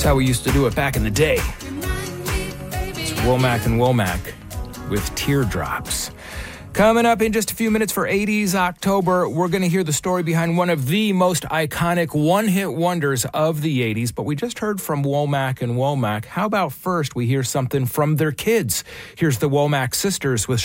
how we used to do it back in the day. It's Womack and Womack with Teardrops. Coming up in just a few minutes for 80s October, we're going to hear the story behind one of the most iconic one-hit wonders of the 80s. But we just heard from Womack and Womack. How about first we hear something from their kids? Here's the Womack sisters with